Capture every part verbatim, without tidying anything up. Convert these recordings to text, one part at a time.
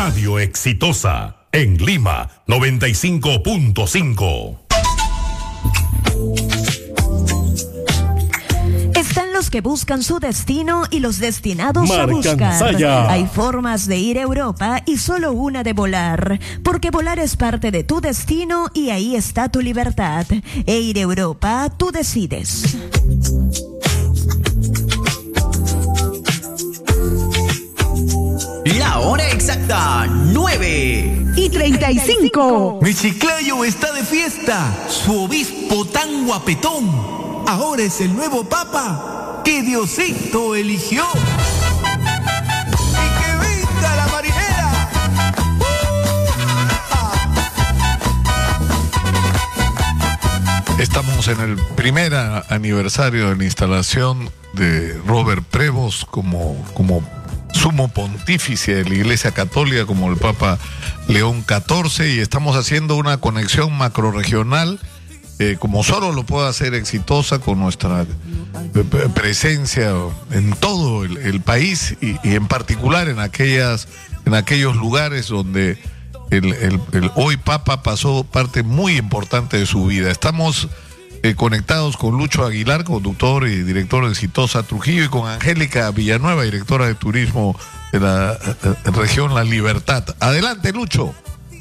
Radio Exitosa, en Lima, noventa y cinco punto cinco. Están los que buscan su destino y los destinados a buscar. Marcansaya. Hay formas de ir a Europa y solo una de volar, porque volar es parte de tu destino y ahí está tu libertad. E ir a Europa, tú decides. La hora exacta, nueve y treinta y cinco. Mi Chiclayo está de fiesta. Su obispo tan guapetón ahora es el nuevo papa que Diosito eligió. ¡Y que venga la marinera! Estamos en el primer aniversario de la instalación de Robert Prevost como, como sumo pontífice de la Iglesia Católica, como el Papa León catorce, y estamos haciendo una conexión macrorregional Eh, como solo lo puede hacer Exitosa, con nuestra eh, presencia en todo el, el país y, y en particular en aquellas en aquellos lugares donde el, el, el hoy Papa pasó parte muy importante de su vida. Estamos eh, conectados con Lucho Aguilar, conductor y director de Exitosa Trujillo, y con Angélica Villanueva, directora de turismo de la eh, región La Libertad. Adelante, Lucho.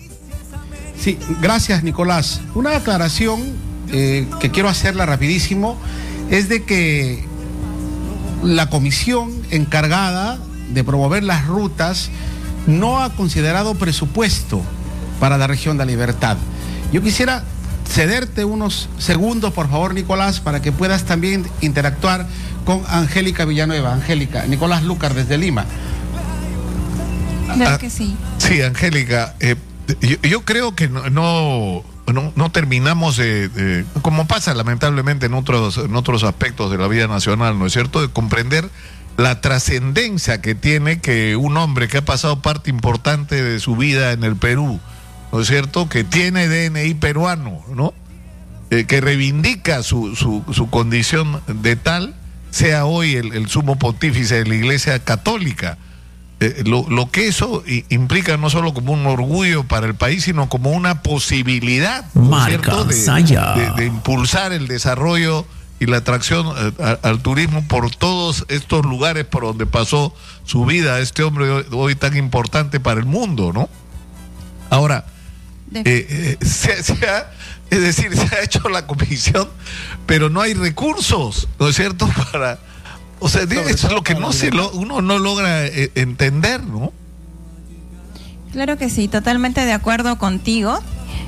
Sí, gracias, Nicolás. Una aclaración eh, que quiero hacerla rapidísimo es de que la comisión encargada de promover las rutas no ha considerado presupuesto para la región de La Libertad. Yo quisiera cederte unos segundos, por favor, Nicolás, para que puedas también interactuar con Angélica Villanueva. Angélica, Nicolás Lucar desde Lima. Claro que sí. Sí, Angélica, eh, Yo, yo creo que no, no, no, no terminamos de, de, como pasa lamentablemente en otros, en otros aspectos de la vida nacional, ¿no es cierto?, de comprender la trascendencia que tiene que un hombre que ha pasado parte importante de su vida en el Perú, ¿no es cierto?, que tiene D N I peruano, ¿no?, eh, que reivindica su, su, su condición de tal, sea hoy el, el sumo pontífice de la Iglesia Católica. Eh, lo, lo que eso i, implica no solo como un orgullo para el país, sino como una posibilidad, ¿no es cierto?, de, de, de impulsar el desarrollo y la atracción eh, a, al turismo por todos estos lugares por donde pasó su vida este hombre hoy, hoy tan importante para el mundo, ¿no? Ahora, eh, eh, se, se ha, es decir, se ha hecho la comisión, pero no hay recursos, ¿no es cierto?, para... O sea, eso es lo que no se lo, uno no logra eh, entender, ¿no? Claro que sí, totalmente de acuerdo contigo.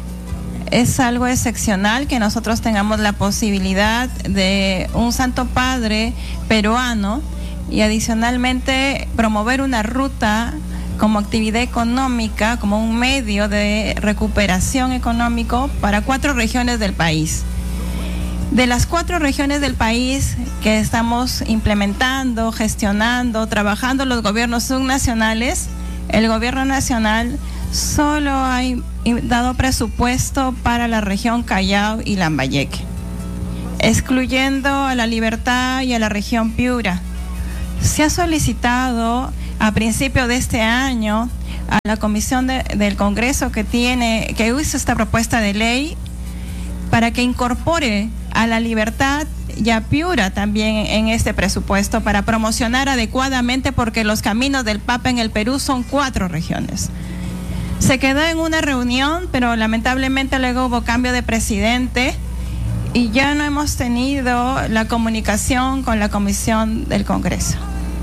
Es algo excepcional que nosotros tengamos la posibilidad de un Santo Padre peruano y adicionalmente promover una ruta como actividad económica, como un medio de recuperación económico para cuatro regiones del país. De las cuatro regiones del país que estamos implementando, gestionando, trabajando los gobiernos subnacionales, el gobierno nacional solo ha dado presupuesto para la región Callao y Lambayeque, excluyendo a La Libertad y a la región Piura. Se ha solicitado a principio de este año a la comisión de, del Congreso que tiene, que hizo esta propuesta de ley para que incorpore a La Libertad y a Piura también en este presupuesto para promocionar adecuadamente, porque los caminos del Papa en el Perú son cuatro regiones. Se quedó en una reunión, pero lamentablemente luego hubo cambio de presidente y ya no hemos tenido la comunicación con la comisión del Congreso.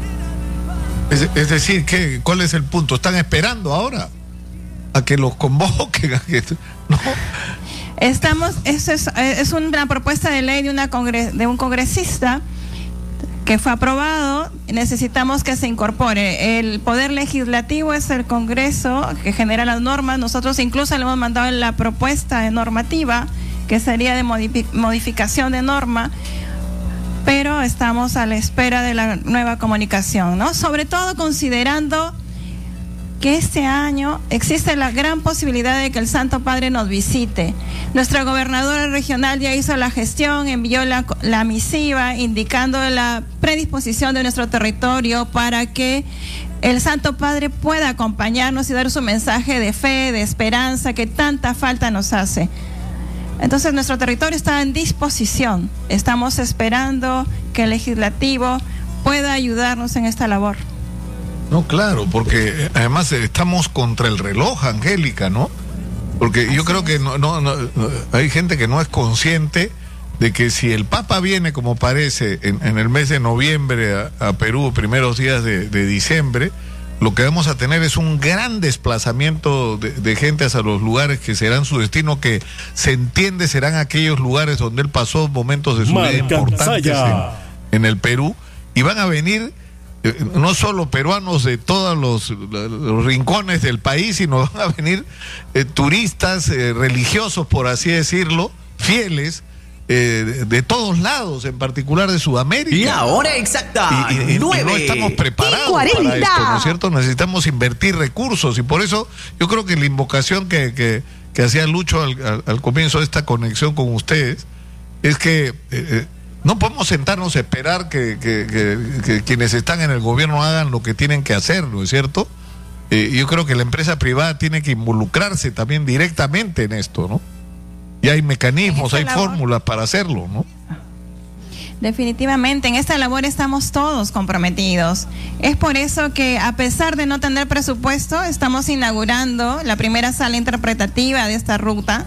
Es, es decir, ¿qué, ¿cuál es el punto? ¿Están esperando ahora a que los convoquen? A que, ¿no? Estamos, eso es, es una propuesta de ley de, una congres, de un congresista que fue aprobado. Necesitamos que se incorpore. El poder legislativo es el Congreso que genera las normas. Nosotros incluso le hemos mandado la propuesta de normativa, que sería de modificación de norma, pero estamos a la espera de la nueva comunicación, ¿no? Sobre todo considerando que este año existe la gran posibilidad de que el Santo Padre nos visite. Nuestra gobernadora regional ya hizo la gestión, envió la, la misiva indicando la predisposición de nuestro territorio para que el Santo Padre pueda acompañarnos y dar su mensaje de fe, de esperanza que tanta falta nos hace. Entonces nuestro territorio está en disposición. Estamos esperando que el legislativo pueda ayudarnos en esta labor. No, claro, porque además estamos contra el reloj, Angélica, ¿no? Porque yo creo que no, no, no, hay gente que no es consciente de que si el Papa viene, como parece, en, en el mes de noviembre a, a Perú, primeros días de, de diciembre, lo que vamos a tener es un gran desplazamiento de, de gente hacia los lugares que serán su destino, que se entiende serán aquellos lugares donde él pasó momentos de su vida importantes en, en el Perú, y van a venir eh, no solo peruanos de todos los, los rincones del país, sino van a venir eh, turistas eh, religiosos, por así decirlo, fieles, Eh, de, de todos lados, en particular de Sudamérica. Y ahora exacta, y, y, y no estamos preparados para esto, ¿no es cierto? Necesitamos invertir recursos, y por eso yo creo que la invocación que, que, que hacía Lucho al, al, al comienzo de esta conexión con ustedes es que eh, no podemos sentarnos a esperar que, que, que, que quienes están en el gobierno hagan lo que tienen que hacer, ¿no es cierto? Eh, yo creo que la empresa privada tiene que involucrarse también directamente en esto, ¿no? Y hay mecanismos, hay labor, fórmulas para hacerlo, ¿no? Definitivamente, en esta labor estamos todos comprometidos. Es por eso que, a pesar de no tener presupuesto, estamos inaugurando la primera sala interpretativa de esta ruta.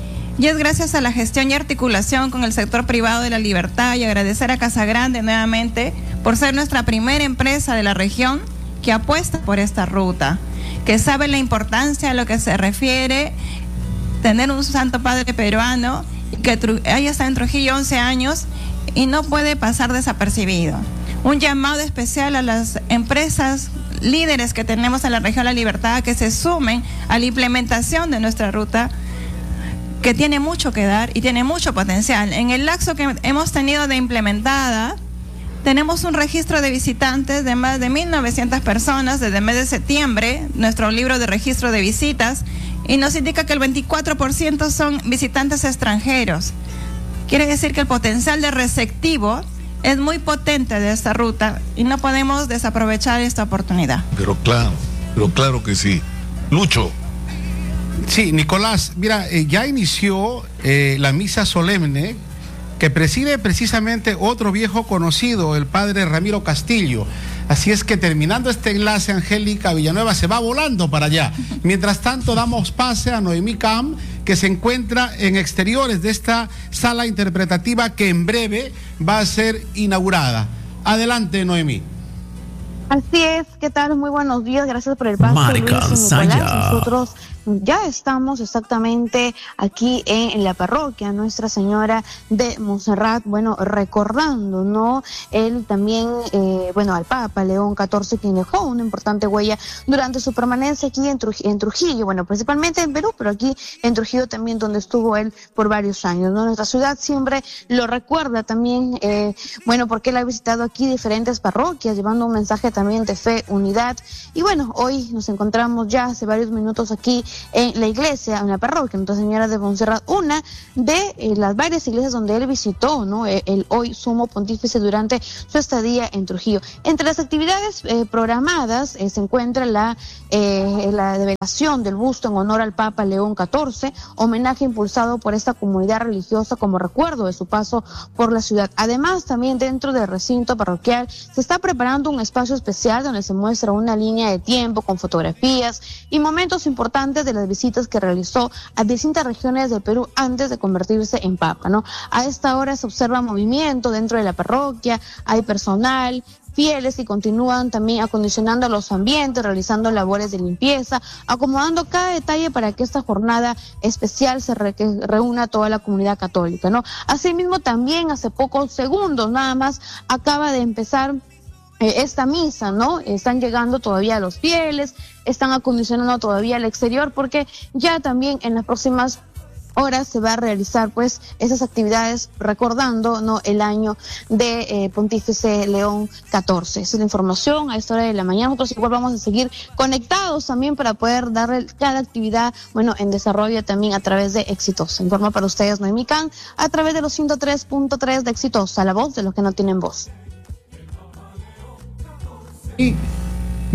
Y es gracias a la gestión y articulación con el sector privado de la libertad, y agradecer a Casa Grande nuevamente por ser nuestra primera empresa de la región que apuesta por esta ruta, que sabe la importancia a lo que se refiere tener un Santo Padre peruano, que haya estado en Trujillo once años y no puede pasar desapercibido. Un llamado especial a las empresas líderes que tenemos en la región La Libertad, que se sumen a la implementación de nuestra ruta, que tiene mucho que dar y tiene mucho potencial. En el lapso que hemos tenido de implementada, tenemos un registro de visitantes de más de mil novecientas personas desde el mes de septiembre, nuestro libro de registro de visitas, y nos indica que el veinticuatro por ciento son visitantes extranjeros. Quiere decir que el potencial de receptivo es muy potente de esta ruta y no podemos desaprovechar esta oportunidad. Pero claro, pero claro que sí. Lucho. Sí, Nicolás, mira, eh, ya inició eh, la misa solemne que preside precisamente otro viejo conocido, el padre Ramiro Castillo. Así es que, terminando este enlace, Angélica Villanueva se va volando para allá. Mientras tanto, damos pase a Noemí Cam, que se encuentra en exteriores de esta sala interpretativa que en breve va a ser inaugurada. Adelante, Noemí. Así es, ¿qué tal? Muy buenos días, gracias por el paso, Marca Luis y Nicolás. Nosotros ya estamos exactamente aquí en la parroquia Nuestra Señora de Montserrat, bueno, recordando, ¿no? Él también, eh, bueno, al Papa León catorce, quien dejó una importante huella durante su permanencia aquí en Trujillo, en Trujillo, bueno, principalmente en Perú, pero aquí en Trujillo también, donde estuvo él por varios años, ¿no? Nuestra ciudad siempre lo recuerda también, eh, bueno, porque él ha visitado aquí diferentes parroquias, llevando un mensaje también de fe, unidad, y bueno, hoy nos encontramos ya hace varios minutos aquí en la iglesia, en la parroquia Nuestra Señora de Montserrat, una de eh, las varias iglesias donde él visitó, ¿no? El, el hoy sumo pontífice durante su estadía en Trujillo. Entre las actividades eh, programadas eh, se encuentra la, eh, la develación del busto en honor al Papa León catorce, homenaje impulsado por esta comunidad religiosa como recuerdo de su paso por la ciudad. Además, también dentro del recinto parroquial se está preparando un espacio especial donde se muestra una línea de tiempo con fotografías y momentos importantes de las visitas que realizó a distintas regiones del Perú antes de convertirse en Papa, ¿no? A esta hora se observa movimiento dentro de la parroquia, hay personal, fieles que continúan también acondicionando los ambientes, realizando labores de limpieza, acomodando cada detalle para que esta jornada especial se re, que reúna a toda la comunidad católica, ¿no? Asimismo, también hace pocos segundos nada más acaba de empezar Eh, esta misa, ¿no? Están llegando todavía los fieles, están acondicionando todavía el exterior, porque ya también en las próximas horas se va a realizar pues esas actividades recordando, ¿no?, el año de eh, Pontífice León catorce. Esa es la información a esta hora de la mañana. Nosotros igual vamos a seguir conectados también para poder darle cada actividad, bueno, en desarrollo también a través de Exitosa. Informa para ustedes Noemí Can a través de los ciento tres punto tres de Exitosa, la voz de los que no tienen voz. Y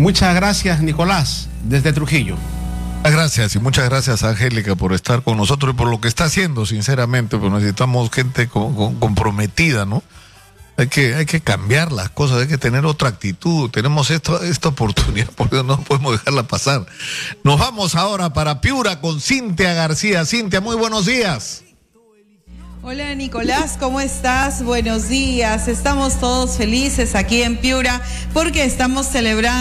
Muchas gracias, Nicolás, desde Trujillo. Gracias y muchas gracias, Angélica, por estar con nosotros y por lo que está haciendo, sinceramente, porque necesitamos gente con, con, comprometida, ¿no? Hay que, hay que cambiar las cosas, hay que tener otra actitud. Tenemos esto, esta oportunidad, porque no podemos dejarla pasar. Nos vamos ahora para Piura con Cintia García. Cintia, muy buenos días. Hola Nicolás, ¿cómo estás? Buenos días. Estamos todos felices aquí en Piura porque estamos celebrando